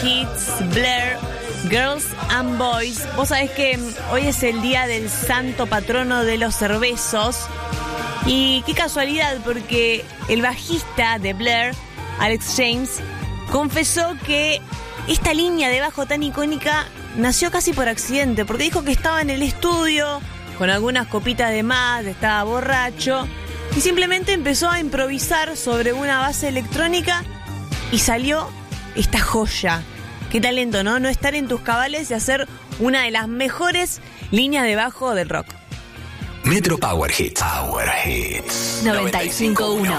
Hits, Blair, Girls and Boys. Vos sabés que hoy es el día del santo patrono de los cervezos. Y qué casualidad, porque el bajista de Blair, Alex James, confesó que esta línea de bajo tan icónica nació casi por accidente, porque dijo que estaba en el estudio con algunas copitas de más, estaba borracho, y simplemente empezó a improvisar sobre una base electrónica y salió esta joya. Qué talento, ¿no? No estar en tus cabales y hacer una de las mejores líneas de bajo del rock. Metro Power Hits. Power Hits 95.1.